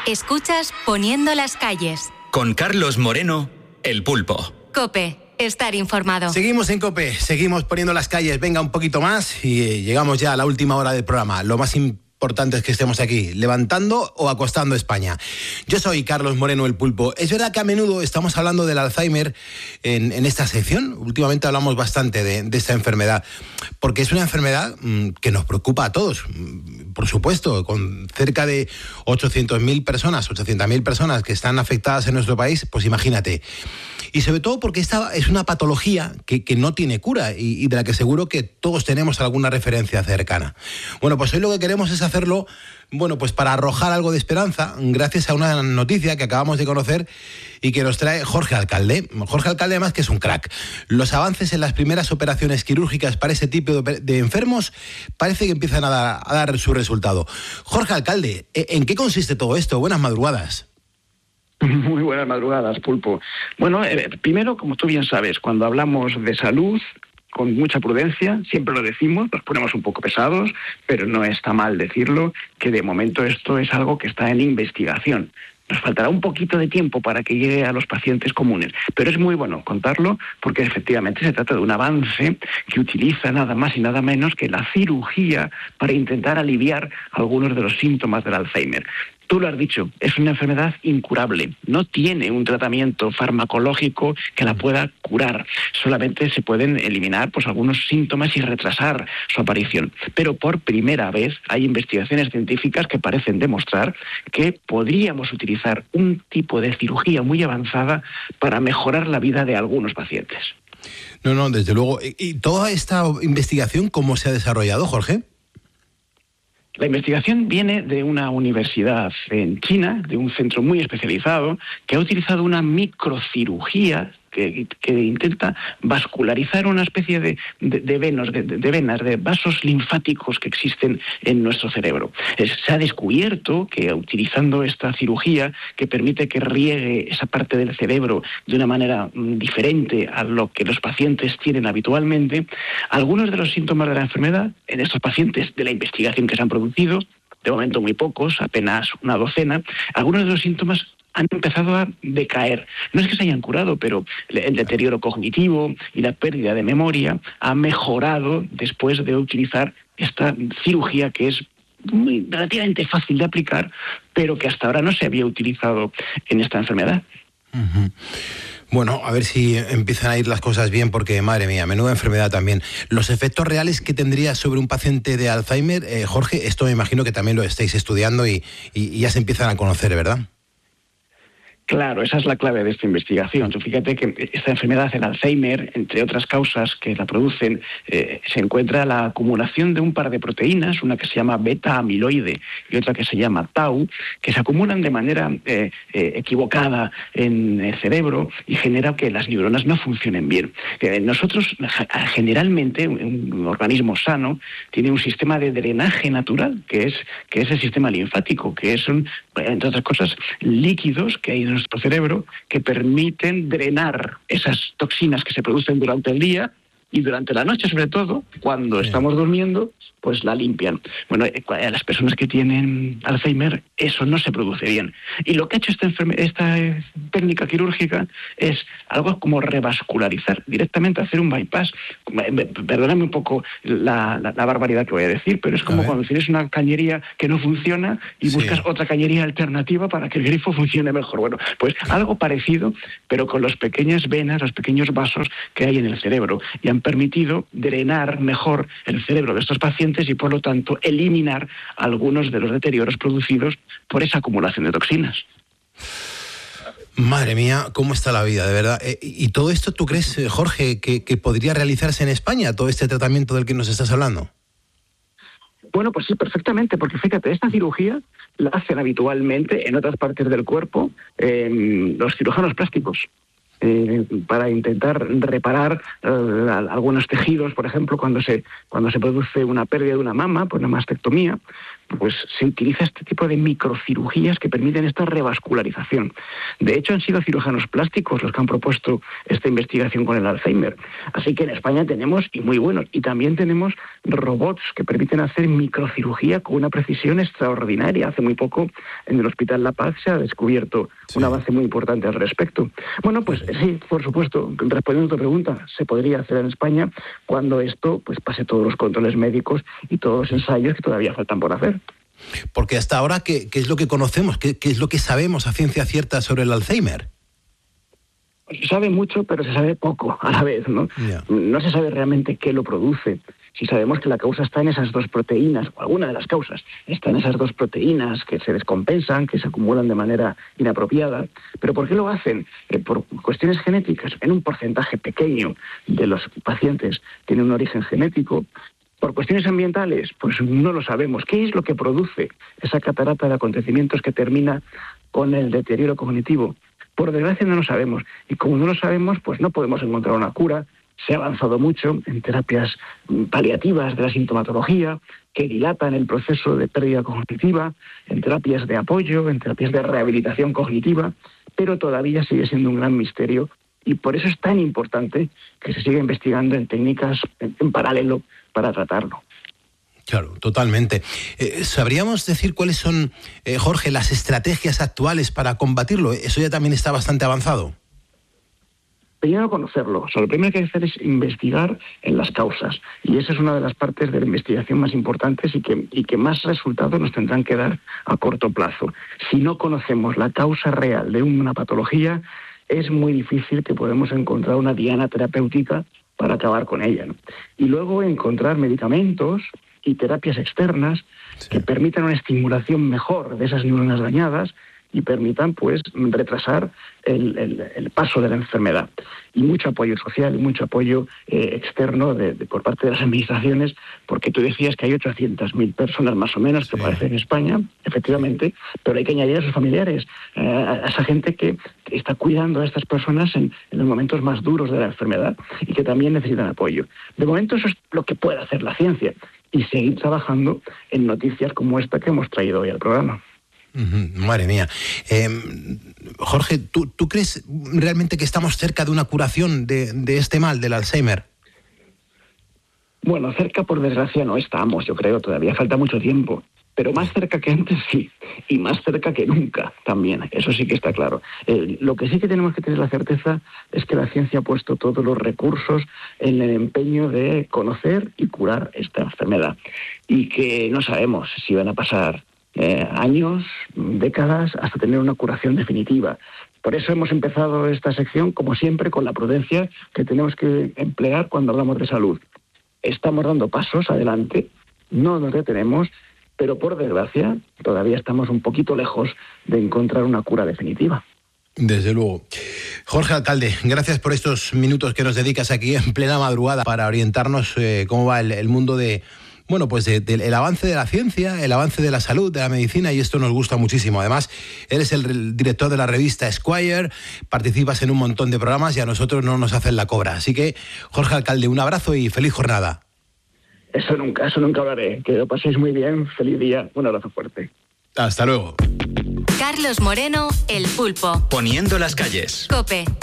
Escuchas Poniendo las calles. Con Carlos Moreno, El Pulpo. COPE. Estar informado. Seguimos en COPE, seguimos poniendo las calles. Venga, un poquito más y llegamos ya a la última hora del programa. Lo más importante es que estemos aquí, levantando o acostando España. Yo soy Carlos Moreno, El Pulpo. Es verdad que a menudo estamos hablando del Alzheimer en esta sección. Últimamente hablamos bastante de esta enfermedad, porque es una enfermedad que nos preocupa a todos. Por supuesto, con cerca de 800.000 personas que están afectadas en nuestro país, pues imagínate. Y sobre todo porque esta es una patología que no tiene cura y de la que seguro que todos tenemos alguna referencia cercana. Bueno, pues hoy lo que queremos es hacerlo, bueno, pues para arrojar algo de esperanza, gracias a una noticia que acabamos de conocer y que nos trae Jorge Alcalde. Jorge Alcalde, además, que es un crack. Los avances en las primeras operaciones quirúrgicas para ese tipo de enfermos parece que empiezan a dar su resultado. Jorge Alcalde, ¿en qué consiste todo esto? Buenas madrugadas. Muy buenas madrugadas, Pulpo. Bueno, primero, como tú bien sabes, cuando hablamos de salud, con mucha prudencia, siempre lo decimos, nos ponemos un poco pesados, pero no está mal decirlo, que de momento esto es algo que está en investigación. Nos faltará un poquito de tiempo para que llegue a los pacientes comunes, pero es muy bueno contarlo porque efectivamente se trata de un avance que utiliza nada más y nada menos que la cirugía para intentar aliviar algunos de los síntomas del Alzheimer. Tú lo has dicho, es una enfermedad incurable, no tiene un tratamiento farmacológico que la pueda curar, solamente se pueden eliminar pues algunos síntomas y retrasar su aparición. Pero por primera vez hay investigaciones científicas que parecen demostrar que podríamos utilizar un tipo de cirugía muy avanzada para mejorar la vida de algunos pacientes. No, desde luego. ¿Y toda esta investigación cómo se ha desarrollado, Jorge? La investigación viene de una universidad en China, de un centro muy especializado, que ha utilizado una microcirugía que intenta vascularizar una especie de venas, de vasos linfáticos que existen en nuestro cerebro. Se ha descubierto que utilizando esta cirugía, que permite que riegue esa parte del cerebro de una manera diferente a lo que los pacientes tienen habitualmente, algunos de los síntomas de la enfermedad en estos pacientes de la investigación que se han producido, de momento muy pocos, apenas una docena, algunos de los síntomas han empezado a decaer. No es que se hayan curado, pero el deterioro cognitivo y la pérdida de memoria ha mejorado después de utilizar esta cirugía que es relativamente fácil de aplicar, pero que hasta ahora no se había utilizado en esta enfermedad. Uh-huh. Bueno, a ver si empiezan a ir las cosas bien, porque, madre mía, menuda enfermedad también. Los efectos reales que tendría sobre un paciente de Alzheimer, Jorge, esto me imagino que también lo estáis estudiando y ya se empiezan a conocer, ¿verdad? Claro, esa es la clave de esta investigación. Tú fíjate que esta enfermedad, el Alzheimer, entre otras causas que la producen, se encuentra la acumulación de un par de proteínas, una que se llama beta-amiloide y otra que se llama tau, que se acumulan de manera equivocada en el cerebro y genera que las neuronas no funcionen bien. Nosotros, generalmente, un organismo sano tiene un sistema de drenaje natural, que es el sistema linfático, que son, entre otras cosas, líquidos que hay en nuestro cerebro que permiten drenar esas toxinas que se producen durante el día y durante la noche, sobre todo, cuando estamos durmiendo, pues la limpian. Bueno, a las personas que tienen Alzheimer eso no se produce bien. Y lo que ha hecho esta técnica quirúrgica es algo como revascularizar, directamente hacer un bypass. Perdóname un poco la barbaridad que voy a decir, pero es como cuando tienes una cañería que no funciona y buscas otra cañería alternativa para que el grifo funcione mejor. Bueno, pues algo parecido, pero con las pequeñas venas, los pequeños vasos que hay en el cerebro. Y han permitido drenar mejor el cerebro de estos pacientes y, por lo tanto, eliminar algunos de los deterioros producidos por esa acumulación de toxinas. Madre mía, cómo está la vida, de verdad. ¿Y todo esto tú crees, Jorge, que podría realizarse en España, todo este tratamiento del que nos estás hablando? Bueno, pues sí, perfectamente, porque fíjate, esta cirugía la hacen habitualmente en otras partes del cuerpo los cirujanos plásticos. Para intentar reparar algunos tejidos, por ejemplo, cuando se produce una pérdida de una mama, por una mastectomía, pues se utiliza este tipo de microcirugías que permiten esta revascularización. De hecho, han sido cirujanos plásticos los que han propuesto esta investigación con el Alzheimer. Así que en España tenemos, y muy buenos, y también tenemos robots que permiten hacer microcirugía con una precisión extraordinaria. Hace muy poco en el Hospital La Paz se ha descubierto un avance muy importante al respecto. Bueno, pues sí, por supuesto, respondiendo a tu pregunta, se podría hacer en España cuando esto pues pase todos los controles médicos y todos los ensayos que todavía faltan por hacer. Porque hasta ahora, ¿qué es lo que conocemos? ¿Qué es lo que sabemos a ciencia cierta sobre el Alzheimer? Se sabe mucho, pero se sabe poco a la vez, ¿no? Yeah. No se sabe realmente qué lo produce. Si sabemos que la causa está en esas dos proteínas, o alguna de las causas está en esas dos proteínas que se descompensan, que se acumulan de manera inapropiada. ¿Pero por qué lo hacen? Por cuestiones genéticas. En un porcentaje pequeño de los pacientes tiene un origen genético. Por cuestiones ambientales, pues no lo sabemos. ¿Qué es lo que produce esa catarata de acontecimientos que termina con el deterioro cognitivo? Por desgracia no lo sabemos. Y como no lo sabemos, pues no podemos encontrar una cura. Se ha avanzado mucho en terapias paliativas de la sintomatología, que dilatan el proceso de pérdida cognitiva, en terapias de apoyo, en terapias de rehabilitación cognitiva, pero todavía sigue siendo un gran misterio. Y por eso es tan importante que se siga investigando en técnicas en paralelo para tratarlo. Claro, totalmente. ¿Sabríamos decir cuáles son, Jorge, las estrategias actuales para combatirlo? Eso ya también está bastante avanzado. Primero conocerlo. Lo primero que hay que hacer es investigar en las causas. Y esa es una de las partes de la investigación más importantes y que más resultados nos tendrán que dar a corto plazo. Si no conocemos la causa real de una patología, es muy difícil que podamos encontrar una diana terapéutica para acabar con ella, ¿no? Y luego encontrar medicamentos y terapias externas que permitan una estimulación mejor de esas neuronas dañadas y permitan pues retrasar el paso de la enfermedad. Y mucho apoyo social y mucho apoyo externo por parte de las administraciones, porque tú decías que hay 800.000 personas más o menos que padecen en España, efectivamente, pero hay que añadir a sus familiares, a esa gente que está cuidando a estas personas en los momentos más duros de la enfermedad y que también necesitan apoyo. De momento eso es lo que puede hacer la ciencia y seguir trabajando en noticias como esta que hemos traído hoy al programa. Madre mía. Jorge, ¿tú crees realmente que estamos cerca de una curación de este mal, del Alzheimer? Bueno, cerca por desgracia no estamos, yo creo, todavía falta mucho tiempo. Pero más cerca que antes sí, y más cerca que nunca también, eso sí que está claro. Lo que sí que tenemos que tener la certeza es que la ciencia ha puesto todos los recursos en el empeño de conocer y curar esta enfermedad. Y que no sabemos si van a pasar años, décadas, hasta tener una curación definitiva. Por eso hemos empezado esta sección, como siempre, con la prudencia que tenemos que emplear cuando hablamos de salud. Estamos dando pasos adelante, no nos detenemos, pero por desgracia todavía estamos un poquito lejos de encontrar una cura definitiva. Desde luego. Jorge Alcalde, gracias por estos minutos que nos dedicas aquí en plena madrugada para orientarnos cómo va el mundo del avance de la ciencia, el avance de la salud, de la medicina, y esto nos gusta muchísimo. Además, eres el director de la revista Esquire, participas en un montón de programas y a nosotros no nos hacen la cobra. Así que, Jorge Alcalde, un abrazo y feliz jornada. Eso nunca hablaré. Que lo paséis muy bien, feliz día, un abrazo fuerte. Hasta luego. Carlos Moreno, El Pulpo. Poniendo las calles. COPE.